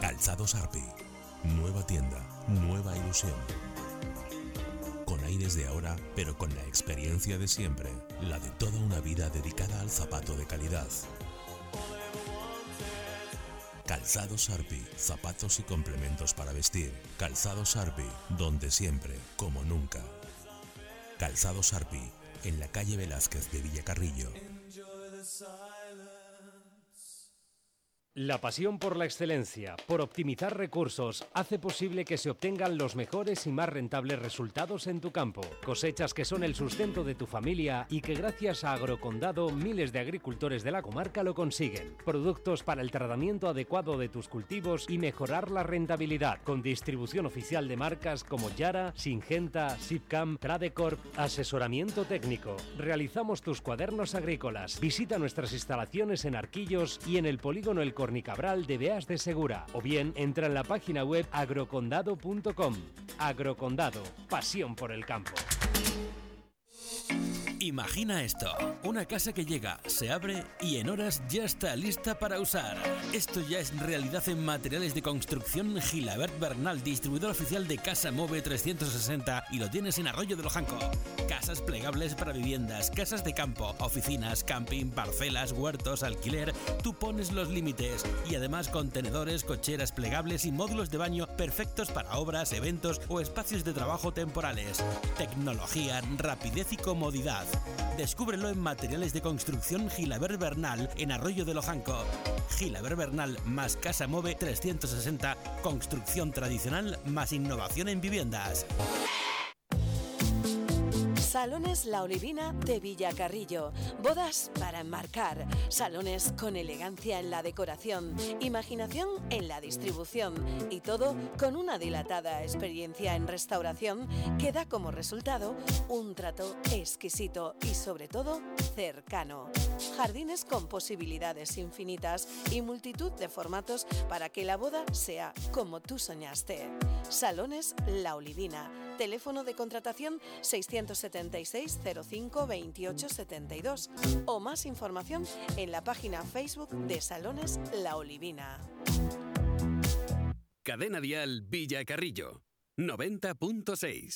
Calzados Arpi. Nueva tienda, nueva ilusión. Con aires de ahora, pero con la experiencia de siempre. La de toda una vida dedicada al zapato de calidad. Calzados Arpi. Zapatos y complementos para vestir. Calzados Arpi. Donde siempre, como nunca. Calzados Arpi. En la calle Velázquez de Villacarrillo. La pasión por la excelencia, por optimizar recursos, hace posible que se obtengan los mejores y más rentables resultados en tu campo. Cosechas que son el sustento de tu familia y que gracias a Agrocondado miles de agricultores de la comarca lo consiguen. Productos para el tratamiento adecuado de tus cultivos y mejorar la rentabilidad, con distribución oficial de marcas como Yara, Singenta, Sipcam, Tradecorp, asesoramiento técnico. Realizamos tus cuadernos agrícolas. Visita nuestras instalaciones en Arquillos y en el polígono El Cornicabral de Beas de Segura, o bien entra en la página web agrocondado.com. Agrocondado, pasión por el campo. Imagina esto, una casa que llega, se abre y en horas ya está lista para usar. Esto ya es realidad en materiales de construcción Gilabert Bernal, distribuidor oficial de Casa Move 360, y lo tienes en Arroyo de Lojanco. Casas plegables para viviendas, casas de campo, oficinas, camping, parcelas, huertos, alquiler. Tú pones los límites y además contenedores, cocheras plegables y módulos de baño perfectos para obras, eventos o espacios de trabajo temporales. Tecnología, rapidez y comodidad. Descúbrelo en materiales de construcción Gilabert Bernal en Arroyo de Lojanco. Gilabert Bernal más Casa Move 360, construcción tradicional más innovación en viviendas. Salones La Olivina de Villacarrillo. Bodas para enmarcar. Salones con elegancia en la decoración, imaginación en la distribución y todo con una dilatada experiencia en restauración que da como resultado un trato exquisito y sobre todo cercano. Jardines con posibilidades infinitas y multitud de formatos para que la boda sea como tú soñaste. Salones La Olivina. Teléfono de contratación 676 05 28 72 o más información en la página Facebook de Salones La Olivina. Cadena Dial Villacarrillo 90.6.